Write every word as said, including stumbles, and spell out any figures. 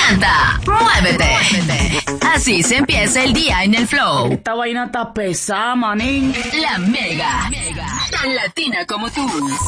canta, muévete. Así se empieza el día en el flow. Esta vaina está pesada, manín. La Mega, tan latina como tú.